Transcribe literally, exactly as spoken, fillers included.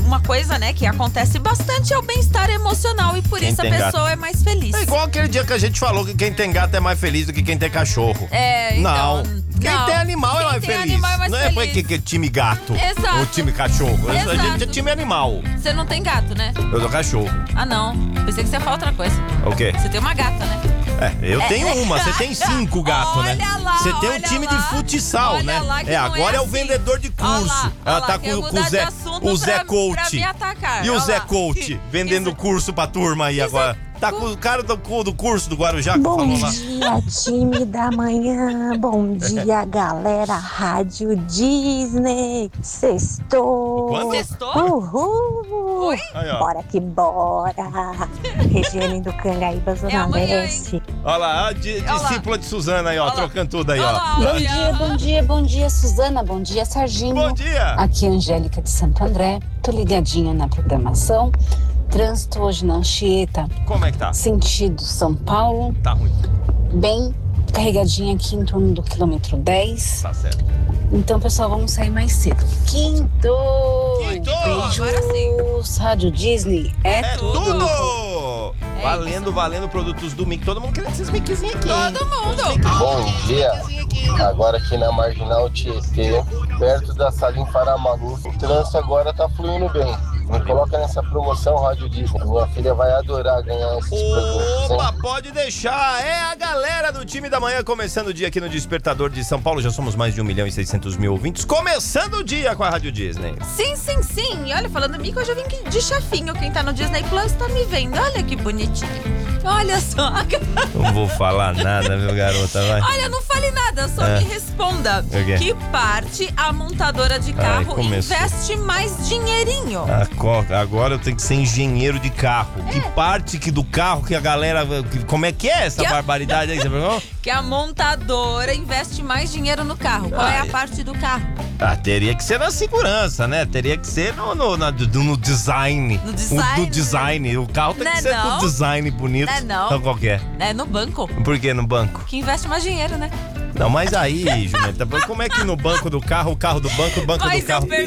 uma coisa, né, que acontece bastante é o bem-estar emocional e por Quem isso a tem gato. pessoa é mais feliz. É igual aquele dia que a gente falou que quem tem gato é mais feliz do que quem tem cachorro. É, então, Não. Quem não. tem animal Quem é mais tem feliz. animal é mais não é feliz. porque que é time gato Exato. ou time cachorro. A Exato. gente é time animal. Você não tem gato, né? Eu sou cachorro. Ah, não. Pensei que você ia falar outra coisa. O quê? Você tem uma gata, né? É, eu tenho uma, você tem cinco gatos, né? Olha lá, Você tem um olha time lá. de futsal, Olha né? lá que É, não agora é é o assim. vendedor de curso. Olha lá, Ela olha tá lá, quer com, com mudar o de Zé, assunto o Zé pra- Coach. pra me atacar. E o Olha Zé lá. Coach Que- vendendo que- curso pra turma aí que agora. Zé- Tá com o cara do, do curso do Guarujá que Bom falou lá. dia, time da manhã. Bom dia, galera. Rádio Disney. Sextou. Quando? Sextou? Uhul. Oi? Aí, ó. Bora que bora. Regiane do Cangaíba, É Zona amanhã, hein? Leste. Olha lá, a di- Olha lá. discípula de Suzana aí, ó, Olha lá. trocando tudo aí, Olha ó. lá, Bom olha. dia, bom dia, bom dia, Suzana. Bom dia, Serginho. Bom dia! Aqui é a Angélica de Santo André. Tô ligadinha na programação. Trânsito hoje na Anchieta, Como é que tá? sentido São Paulo. Tá ruim. Bem carregadinha aqui em torno do quilômetro dez. Tá certo. Então, pessoal, vamos sair mais cedo. Quinto! Quinto! Agora Beijos, Rádio Disney. É, É tudo. tudo! no- É valendo, isso. valendo produtos do Mickey. Todo mundo querendo esses Mickeyzinhos aqui. Todo mundo. Bom dia, agora aqui na Marginal Tietê, perto da Salim Faramalu. O trânsito agora tá fluindo bem. Me coloca nessa promoção Rádio Disney. Minha filha vai adorar ganhar esses produtos, Opa, hein? pode deixar. É a galera do time da manhã começando o dia aqui no Despertador de São Paulo. Já somos mais de um milhão e seiscentos mil ouvintes. Começando o dia com a Rádio Disney. Sim, sim, sim. E olha, falando mico, hoje eu vim de chafinho. Quem tá no Disney Plus tá me vendo. Olha que bonitinho. Olha só. Não vou falar nada, meu garota, vai. Olha, não fale nada, só É. me responda. O quê? Que parte a montadora de Ai, carro começou. investe mais dinheirinho? Ah, co- Agora eu tenho que ser engenheiro de carro. Que parte que do carro que a galera... que- Como é que é essa Que a- barbaridade aí? Você falou? Que a montadora investe mais dinheiro no carro. Qual é a Ai. parte do carro? Ah, teria que ser na segurança, né? Teria que ser no, no, na- do- no design. No design. O, do design. O carro tem Né que ser não? do design bonito. Né não? Então qual que é? É no banco. Por que no banco? Que investe mais dinheiro, né? Não, mas aí, Jumenta, como é que no banco do carro, o carro do banco, o banco Mas do carro... eu